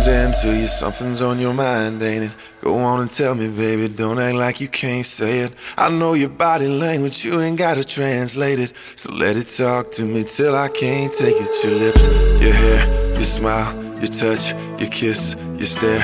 into you, something's on your mind, ain't it? Go on and tell me, baby, don't act like you can't say it. I know your body language, you ain't gotta translate it. So let it talk to me till I can't take it. Your lips, your hair, your smile, your touch, your kiss, your stare.